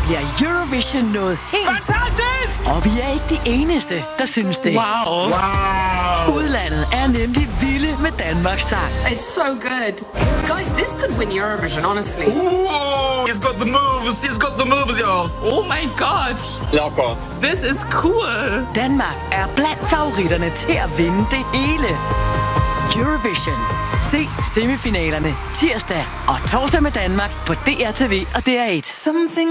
bliver Eurovision noget helt... Fantastisk! Og vi er ikke de eneste, der synes det. Wow. Udlandet er nemlig vilde med Danmarks sang. It's so good. Guys, this could win Eurovision, honestly. Ooh, he's got the moves. He's got the moves, y'all. Oh my god. Jakob. This is cool. Danmark er blandt favoritterne til at vinde det hele. Eurovision. Se semifinalerne tirsdag og torsdag med Danmark på DRTV og DR1. Something